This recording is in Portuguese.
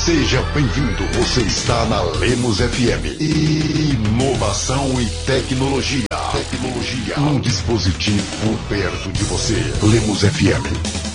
Seja bem-vindo, você está na Lemos FM. Inovação e tecnologia. Um dispositivo perto de você. Lemos FM.